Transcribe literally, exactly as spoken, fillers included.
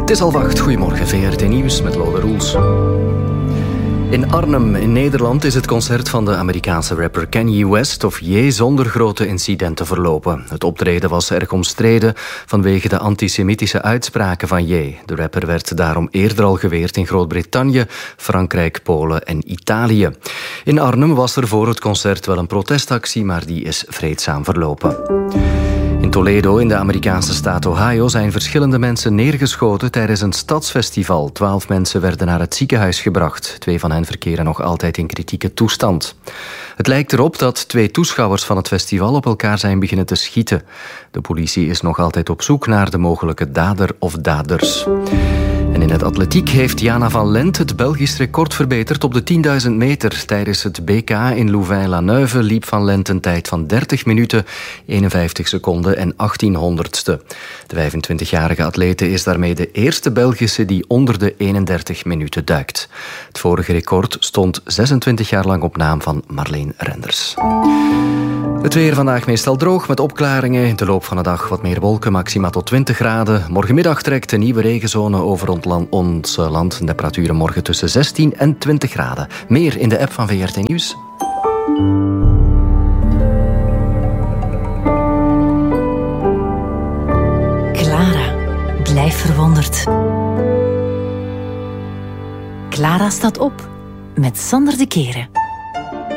Het is al wacht. Goedemorgen, V R T Nieuws met Lode Roels. In Arnhem in Nederland is het concert van de Amerikaanse rapper Kanye West of Ye zonder grote incidenten verlopen. Het optreden was erg omstreden vanwege de antisemitische uitspraken van Ye. De rapper werd daarom eerder al geweerd in Groot-Brittannië, Frankrijk, Polen en Italië. In Arnhem was er voor het concert wel een protestactie, maar die is vreedzaam verlopen. In Toledo, in de Amerikaanse staat Ohio, zijn verschillende mensen neergeschoten tijdens een stadsfestival. Twaalf mensen werden naar het ziekenhuis gebracht. Twee van hen verkeren nog altijd in kritieke toestand. Het lijkt erop dat twee toeschouwers van het festival op elkaar zijn beginnen te schieten. De politie is nog altijd op zoek naar de mogelijke dader of daders. En in het atletiek heeft Jana van Lent het Belgisch record verbeterd op de tienduizend meter. Tijdens het B K in Louvain-la-Neuve liep Van Lent een tijd van dertig minuten, eenenvijftig seconden en achttien honderdste. De vijfentwintigjarige atlete is daarmee de eerste Belgische die onder de eenendertig minuten duikt. Het vorige record stond zesentwintig jaar lang op naam van Marleen Renders. Het weer vandaag meestal droog met opklaringen. In de loop van de dag wat meer wolken, maxima tot twintig graden. Morgenmiddag trekt een nieuwe regenzone over ons land. Temperaturen morgen tussen zestien en twintig graden. Meer in de app van V R T Nieuws. Clara, blijf verwonderd. Clara staat op met Sander de Keren.